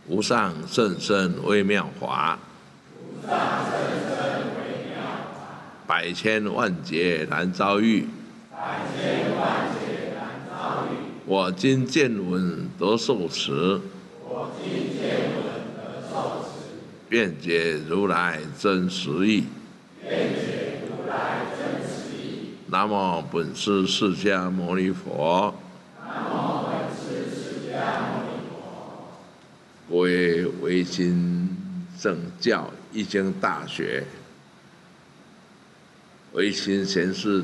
无上甚深微妙法，百千万劫难遭遇。我今见闻得受持，愿解如来真实义。南无本师释迦牟尼佛。各位维新正教易经大学维新贤士